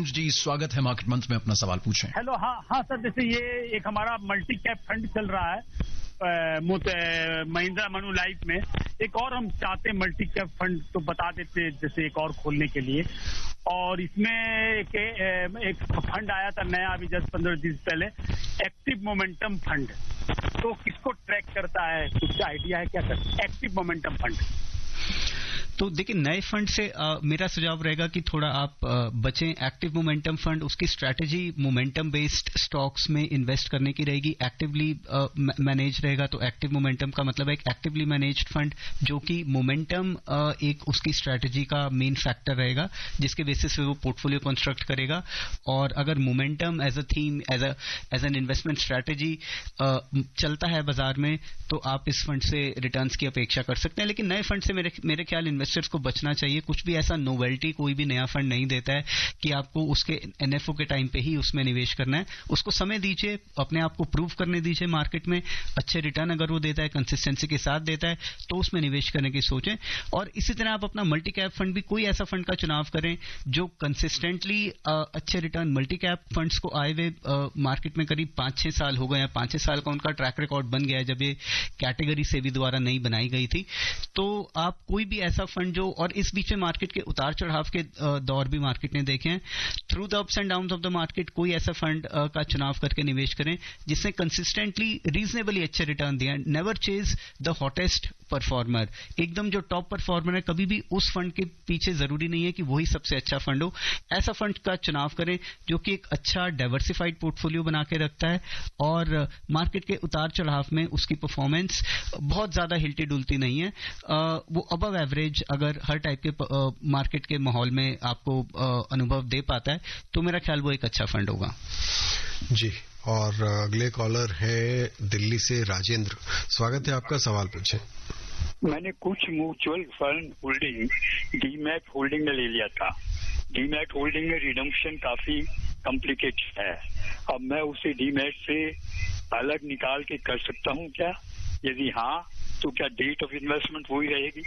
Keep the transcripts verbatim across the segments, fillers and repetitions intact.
राजेंद्र जी, स्वागत है market month में, अपना सवाल पूछें। हेलो, हाँ हाँ सर, जैसे ये एक हमारा मल्टी कैप फंड चल रहा है महिंद्रा मनु लाइफ में, एक और हम चाहते हैं मल्टी कैप फंड, तो बता देते जैसे एक और खोलने के लिए। और इसमें एक, एक फंड आया था नया अभी दस पंद्रह दिन पहले, एक्टिव मोमेंटम फंड, तो किसको ट्रैक करता है, कुछ आइडिया है क्या सर? Active momentum fund. तो देखिए, नए फंड से आ, मेरा सुझाव रहेगा कि थोड़ा आप आ, बचें। एक्टिव मोमेंटम फंड, उसकी स्ट्रैटेजी मोमेंटम बेस्ड स्टॉक्स में इन्वेस्ट करने की रहेगी, एक्टिवली मैनेज रहेगा। तो एक्टिव मोमेंटम का मतलब है एक एक्टिवली मैनेज्ड फंड जो कि मोमेंटम एक उसकी स्ट्रैटेजी का मेन फैक्टर रहेगा, जिसके बेसिस पे वो पोर्टफोलियो कंस्ट्रक्ट करेगा। और अगर momentum as a theme, as a as an investment strategy चलता है बाजार में, तो आप इस फंड से रिटर्न्स की अपेक्षा कर सकते हैं। लेकिन नए फंड से मेरे मेरे ख्याल इन्वेस्टर्स को बचना चाहिए। कुछ भी ऐसा नोवेल्टी कोई भी नया फंड नहीं देता है कि आपको उसके एनएफओ के टाइम पे ही उसमें निवेश करना है। उसको समय दीजिए, अपने आप को प्रूव करने दीजिए मार्केट में। अच्छे रिटर्न अगर वो देता है, कंसिस्टेंसी के साथ देता है, तो उसमें निवेश करने की सोचें। और इसी तरह आप अपना मल्टी कैप फंड भी कोई ऐसा फंड का चुनाव करें जो कंसिस्टेंटली अच्छे रिटर्न, मल्टी कैप फंड्स को आए हुए मार्केट में करीब पांच छह साल हो गए हैं, पांच छह साल का उनका ट्रैक रिकॉर्ड बन गया है जब ये कैटेगरी से भी द्वारा नहीं बनाई गई थी। तो आप कोई भी ऐसा फंड जो, और इस बीच में मार्केट के उतार चढ़ाव के दौर भी मार्केट ने देखे हैं, through the ups and downs of the market, कोई ऐसा फंड का चुनाव करके निवेश करें जिसने कंसिस्टेंटली रीजनेबली अच्छे रिटर्न दिए। Never chase the hottest performer. एकदम जो टॉप परफॉर्मर है, कभी भी उस फंड के पीछे जरूरी नहीं है कि वही सबसे अच्छा फंड हो। ऐसा फंड का चुनाव करें जो कि एक अच्छा डाइवर्सिफाइड पोर्टफोलियो बना के रखता है और मार्केट के उतार चढ़ाव में उसकी परफॉर्मेंस बहुत ज्यादा हिलती डुलती नहीं है। वो अबव एवरेज अगर हर टाइप के मार्केट के माहौल में आपको अनुभव दे पाता है, तो मेरा ख्याल वो एक अच्छा फंड होगा। जी, और अगले कॉलर है दिल्ली से राजेंद्र। स्वागत है आपका, सवाल पूछें। मैंने कुछ mutual fund holding demat holding में ले लिया था। डीमैट होल्डिंग में रिडम्पशन काफी कॉम्प्लिकेटेड है। अब मैं उसे डीमैट से अलग निकाल के कर सकता हूं क्या? यदि हाँ, तो क्या डेट ऑफ इन्वेस्टमेंट वही रहेगी?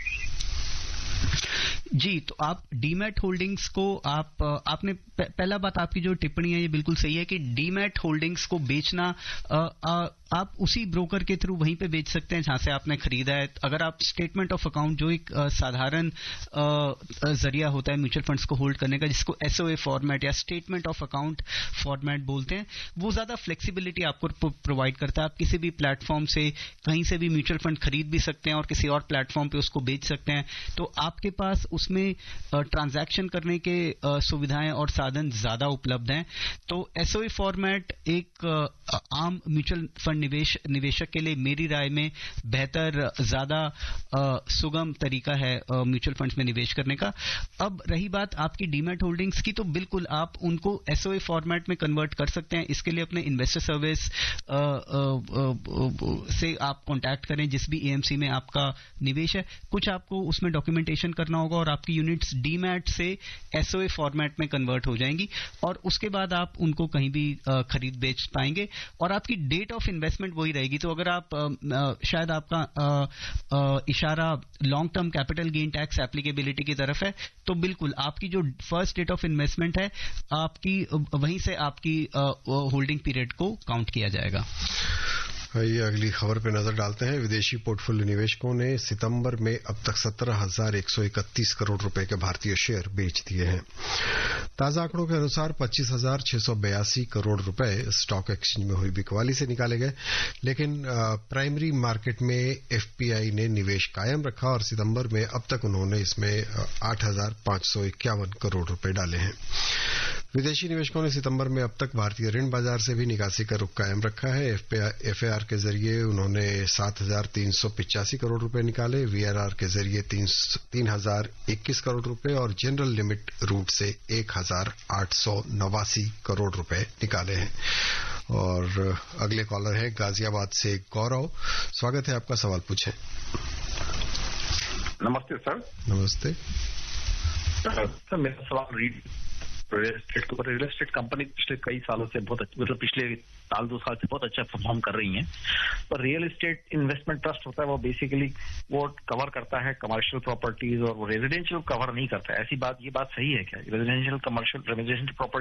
जी, तो आप डीमैट होल्डिंग्स को आप आपने पहला बात, आपकी जो टिप्पणी है ये बिल्कुल सही है कि डीमैट होल्डिंग्स को बेचना आ, आ, आप उसी ब्रोकर के थ्रू वहीं पे बेच सकते हैं जहां से आपने खरीदा है। अगर आप स्टेटमेंट ऑफ अकाउंट, जो एक साधारण जरिया होता है म्यूचुअल फंड्स को होल्ड करने का, जिसको एसओए फॉर्मेट या स्टेटमेंट ऑफ अकाउंट फॉर्मेट बोलते हैं, वो ज्यादा फ्लेक्सिबिलिटी आपको प्रोवाइड करता है। आप किसी भी प्लेटफॉर्म से कहीं से भी म्यूचुअल फंड खरीद भी सकते हैं और किसी और प्लेटफॉर्म पे उसको बेच सकते हैं। तो आपके पास उसमें ट्रांजैक्शन करने के सुविधाएं और साधन ज्यादा उपलब्ध हैं। तो एसओए फॉर्मेट एक आम म्यूचुअल फंड निवेश निवेशक के लिए मेरी राय में बेहतर, ज्यादा सुगम तरीका है म्यूचुअल फंड्स में निवेश करने का। अब रही बात आपकी डीमैट होल्डिंग्स की, तो बिल्कुल आप उनको एसओए फॉर्मेट में कन्वर्ट कर सकते हैं। इसके लिए अपने इन्वेस्टर सर्विस से आप कांटेक्ट करें जिस भी एएमसी में आपका निवेश है। कुछ आपको उसमें डॉक्यूमेंटेशन करना होगा और आपकी यूनिट्स डीमैट से एसओए फॉर्मेट में कन्वर्ट हो जाएंगी और उसके बाद आप उनको कहीं भी खरीद बेच पाएंगे और आपकी डेट ऑफ इन्वेस्टमेंट वही रहेगी। तो अगर आप शायद आपका आ, आ, इशारा long term capital gain tax applicability की तरफ है, तो बिल्कुल आपकी जो फर्स्ट डेट ऑफ इन्वेस्टमेंट है, आपकी वहीं से आपकी होल्डिंग पीरियड को काउंट किया जाएगा। ये अगली खबर पे नजर डालते हैं। विदेशी पोर्टफोलियो निवेशकों ने सितंबर में अब तक सत्रह हजार एक सौ इकतीस करोड़ रुपए के भारतीय शेयर बेच दिए हैं। ताजा आंकड़ों के अनुसार पच्चीस हजार छह सौ बयासी करोड़ रुपए स्टॉक एक्सचेंज में हुई बिकवाली से निकाले गए, लेकिन प्राइमरी मार्केट में एफपीआई ने निवेश कायम रखा और सितंबर में अब तक उन्होंने इसमें आठ हजार पांच सौ इक्यावन करोड़ रुपए डाले हैं। विदेशी निवेशकों ने सितंबर में अब तक भारतीय ऋण बाजार से भी निकासी का रुख कायम रखा है। एफएआर के जरिए उन्होंने सात हजार तीन सौ पिचासी करोड़ रुपए निकाले, वीआरआर के जरिए तीन हजार इक्कीस करोड़ रुपए और जनरल लिमिट रूट से एक हजार आठ सौ नवासी करोड़ रुपए निकाले हैं। और अगले कॉलर है गाजियाबाद से गौरव। स्वागत है आपका, सवाल पूछें। नमस्ते सर। नमस्ते सर, मेरा सवाल रीड रियल एस्टेट के ऊपर। रियल एस्टेट कंपनी पिछले कई सालों से बहुत, मतलब पिछले साल दो साल से बहुत अच्छा परफॉर्म कर रही हैं। पर रियल एस्टेट इन्वेस्टमेंट ट्रस्ट होता है, वो बेसिकली वो कवर करता है कमर्शियल प्रॉपर्टीज और वो रेजिडेंशियल कवर नहीं करता है। ऐसी बात, ये बात सही है क्या? Residential commercial residential property